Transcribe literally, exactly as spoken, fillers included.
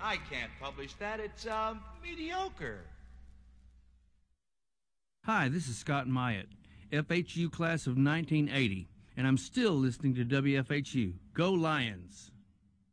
I can't publish that. It's, um, mediocre. Hi, this is Scott Myatt, F H U class of nineteen eighty, and I'm still listening to W F H U. Go Lions!